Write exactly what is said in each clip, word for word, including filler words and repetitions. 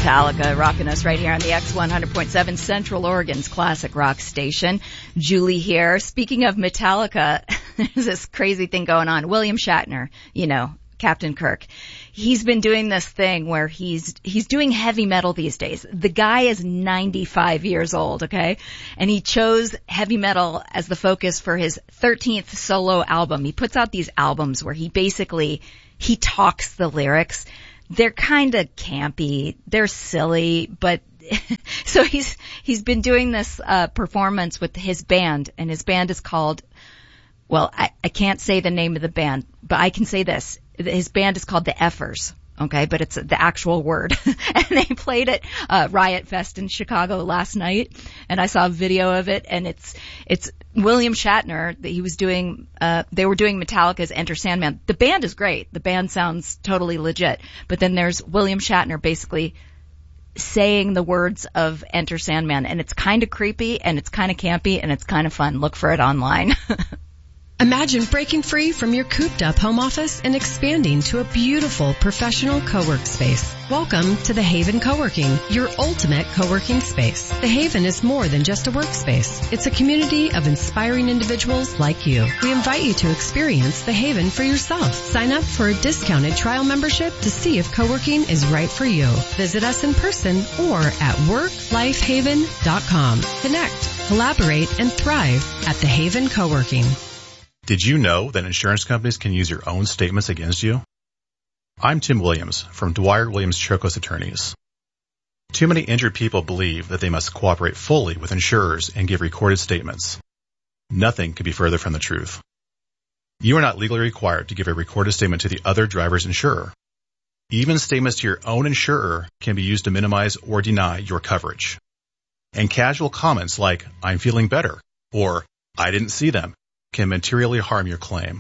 Metallica, rocking us right here on the X one hundred point seven, Central Oregon's classic rock station. Julie here. Speaking of Metallica, there's this crazy thing going on. William Shatner, you know, Captain Kirk. He's been doing this thing where he's he's doing heavy metal these days. The guy is ninety-five years old, okay? And he chose heavy metal as the focus for his thirteenth solo album. He puts out these albums where he basically, he talks the lyrics. They're kind of campy. They're silly, but so he's he's been doing this uh performance with his band, and his band is called, well, I, I can't say the name of the band, but I can say this. His band is called the Effers, okay, but it's the actual word. And they played at uh, Riot Fest in Chicago last night, and I saw a video of it, and it's it's William Shatner that he was doing. Uh, they were doing Metallica's Enter Sandman. The band is great. The band sounds totally legit. But then there's William Shatner basically saying the words of Enter Sandman, and it's kind of creepy, and it's kind of campy, and it's kind of fun. Look for it online. Imagine breaking free from your cooped-up home office and expanding to a beautiful professional co-work space. Welcome to The Haven Co-working, your ultimate co-working space. The Haven is more than just a workspace. It's a community of inspiring individuals like you. We invite you to experience The Haven for yourself. Sign up for a discounted trial membership to see if co-working is right for you. Visit us in person or at work life haven dot com. Connect, collaborate, and thrive at The Haven Co-working. Did you know that insurance companies can use your own statements against you? I'm Tim Williams from Dwyer Williams Chokos Attorneys. Too many injured people believe that they must cooperate fully with insurers and give recorded statements. Nothing could be further from the truth. You are not legally required to give a recorded statement to the other driver's insurer. Even statements to your own insurer can be used to minimize or deny your coverage. And casual comments like, "I'm feeling better," or "I didn't see them," can materially harm your claim.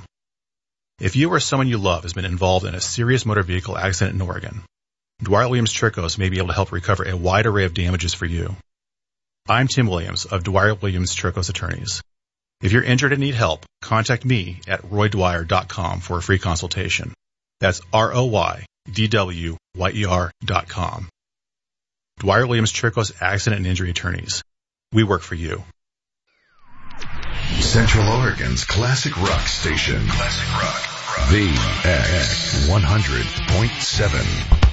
If you or someone you love has been involved in a serious motor vehicle accident in Oregon, Dwyer Williams Chokos may be able to help recover a wide array of damages for you. I'm Tim Williams of Dwyer Williams Chokos Attorneys. If you're injured and need help, contact me at roy dwyer dot com for a free consultation. That's R O Y D W Y E R dot com. Dwyer Williams Chokos Accident and Injury Attorneys. We work for you. Central Oregon's classic rock station. Classic rock. rock. The X one hundred point seven.